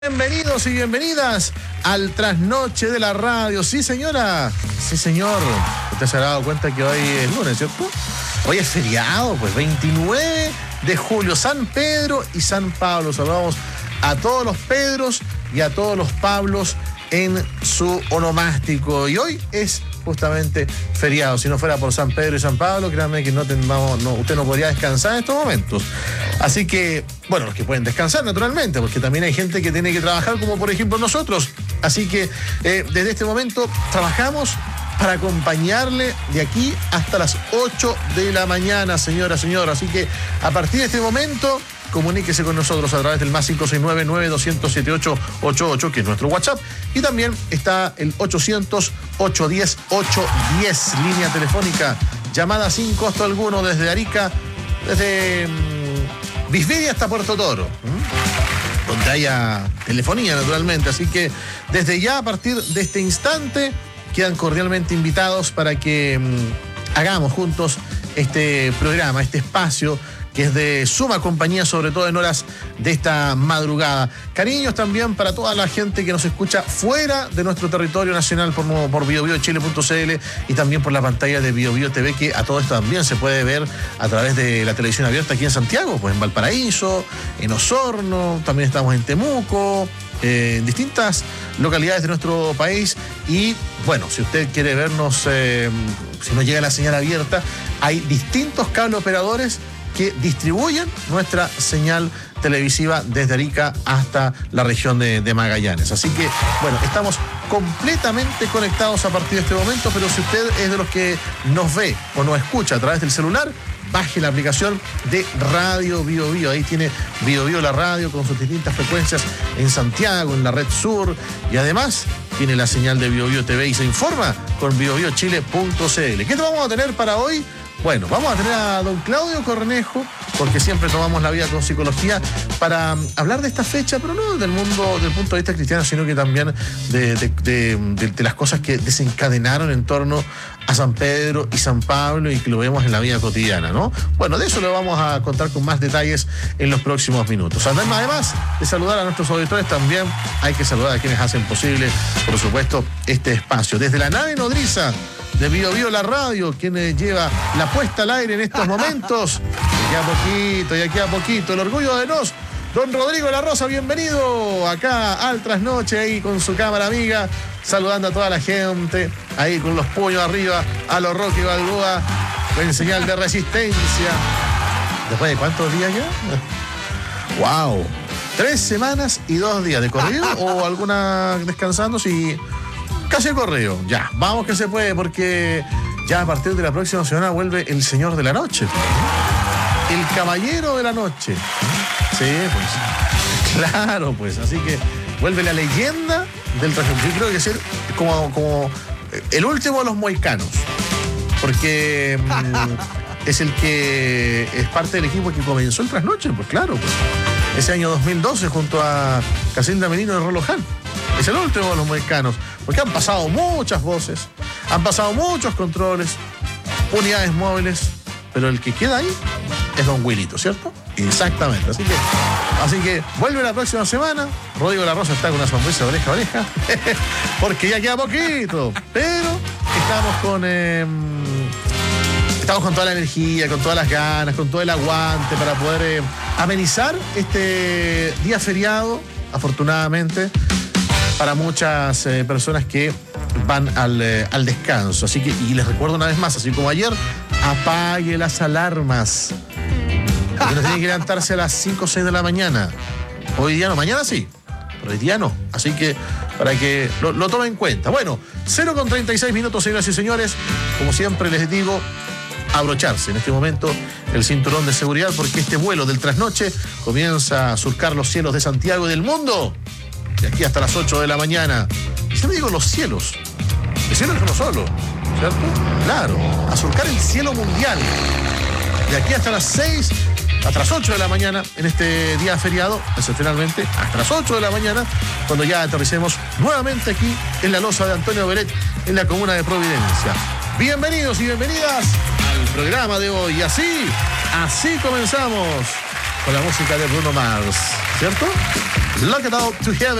Bienvenidos y bienvenidas al Trasnoche de la Radio. Sí, señora. Sí, señor. Usted se ha dado cuenta que hoy es lunes, ¿cierto? Hoy es feriado, pues 29 de julio, San Pedro y San Pablo. Saludamos a todos los Pedros y a todos los Pablos en su onomástico. Y hoy es justamente feriado. Si no fuera por San Pedro y San Pablo, créanme que usted no podría descansar en estos momentos. Así que, bueno, los que pueden descansar naturalmente, porque también hay gente que tiene que trabajar, como por ejemplo nosotros. Así que desde este momento trabajamos para acompañarle de aquí hasta las 8 de la mañana, señora. Así que a partir de este momento, comuníquese con nosotros a través del más 569-9200-7888, que es nuestro WhatsApp. Y también está el 800-810-810, línea telefónica, llamada sin costo alguno desde Arica, desde Bisbee hasta Puerto Toro, donde haya telefonía naturalmente. Así que desde ya, a partir de este instante, quedan cordialmente invitados para que hagamos juntos este programa, este espacio que es de suma compañía, sobre todo en horas de esta madrugada. Cariños también para toda la gente que nos escucha fuera de nuestro territorio nacional por biobiochile.cl y también por la pantalla de BioBio TV, que a todo esto también se puede ver a través de la televisión abierta aquí en Santiago, pues en Valparaíso, en Osorno, también estamos en Temuco, en distintas localidades de nuestro país. Y bueno, si usted quiere vernos, si no llega la señal abierta, hay distintos cable operadores que distribuyen nuestra señal televisiva desde Arica hasta la región de Magallanes. Así que, bueno, estamos completamente conectados a partir de este momento, pero si usted es de los que nos ve o nos escucha a través del celular, baje la aplicación de Radio BioBio. Ahí tiene BioBio la radio con sus distintas frecuencias en Santiago, en la red sur, y además tiene la señal de BioBio TV y se informa con biobiochile.cl. ¿Qué te vamos a tener para hoy? Bueno, vamos a tener a don Claudio Cornejo, porque siempre tomamos la vida con psicología, para hablar de esta fecha, pero no del punto de vista cristiano, sino que también de las cosas que desencadenaron en torno a San Pedro y San Pablo y que lo vemos en la vida cotidiana, ¿no? Bueno, de eso lo vamos a contar con más detalles en los próximos minutos. Además de saludar a nuestros auditores, también hay que saludar a quienes hacen posible, por supuesto, este espacio. Desde la nave nodriza de BioBio la radio, quien lleva la puesta al aire en estos momentos, y aquí a poquito, el orgullo de nos, don Rodrigo La Rosa, bienvenido acá al Trasnoche, ahí con su cámara amiga, saludando a toda la gente, ahí con los puños arriba, a los Rocky Balboa, en señal de resistencia. ¿Después de cuántos días ya? ¡Wow! 3 semanas y 2 días de corrido, o alguna descansando, sí. Casi el correo, ya, vamos que se puede, porque ya a partir de la próxima semana vuelve el Señor de la Noche, el Caballero de la Noche. Sí, pues, claro, pues, así que vuelve la leyenda del trasnoche. Yo creo que es como el último de los mohicanos, porque es el que es parte del equipo que comenzó el trasnoche, pues claro, pues, ese año 2012 junto a Casilda Merino de Roloján. Es el último de los mohicanos, porque han pasado muchas voces, han pasado muchos controles, unidades móviles, pero el que queda ahí es don Wilito, ¿cierto? Exactamente, así que vuelve la próxima semana. Rodrigo La Rosa está con una sonrisa de oreja a oreja, porque ya queda poquito, pero estamos con toda la energía, con todas las ganas, con todo el aguante para poder amenizar este día feriado, afortunadamente, para muchas personas que van al descanso. Así que, y les recuerdo una vez más, así como ayer, apague las alarmas. Porque no tiene que levantarse a las 5 o 6 de la mañana. Hoy día no, mañana sí, pero hoy día no. Así que, para que lo tomen en cuenta. Bueno, 0:36 minutos, señoras y señores. Como siempre les digo, abrocharse en este momento el cinturón de seguridad, porque este vuelo del trasnoche comienza a surcar los cielos de Santiago y del mundo. De aquí hasta las 8 de la mañana. Y siempre digo los cielos. El cielo es uno solo, ¿cierto? Claro, a surcar el cielo mundial. De aquí hasta las 6, hasta las 8 de la mañana, en este día feriado, excepcionalmente, hasta las 8 de la mañana, cuando ya aterricemos nuevamente aquí en la losa de Antonio Beret, en la comuna de Providencia. Bienvenidos y bienvenidas al programa de hoy. Y así comenzamos con la música de Bruno Mars, ¿cierto? Lock It All Together.